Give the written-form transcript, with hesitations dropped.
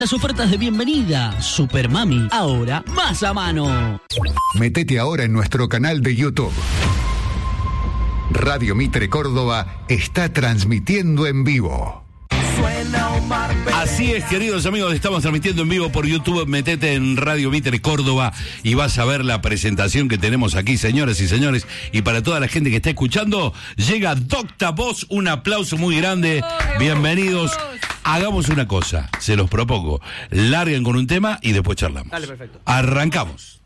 Las ofertas de bienvenida, Super Mami, ahora más a mano. Metete ahora en nuestro canal de YouTube. Radio Mitre Córdoba está transmitiendo en vivo. Así es, queridos amigos, estamos transmitiendo en vivo por YouTube. Metete en Radio Mitre Córdoba y vas a ver la presentación que tenemos aquí, señoras y señores. Y para toda la gente que está escuchando, llega Docta Voz, un aplauso muy grande. Bienvenidos. Hagamos una cosa, se los propongo. Larguen con un tema y después charlamos. Dale, perfecto. Arrancamos.